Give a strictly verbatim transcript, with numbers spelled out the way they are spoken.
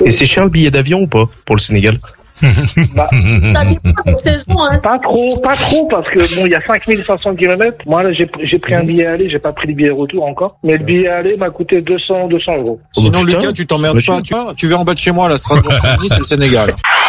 Et c'est cher le billet d'avion ou pas pour le Sénégal? Bah, Ça dépend des saisons, hein. pas trop, pas trop, parce que bon, il y a cinq mille cinq cents kilomètres. Moi, là, j'ai, j'ai pris un billet aller, j'ai pas pris le billet retour encore. Mais le billet aller m'a coûté deux cents, deux cents euros. Sinon, Oh, putain. Lucas, tu t'emmerdes Bah, pas. Tu, tu vas en bas de chez moi, la Strasbourg-Saint-Denis, c'est le Sénégal.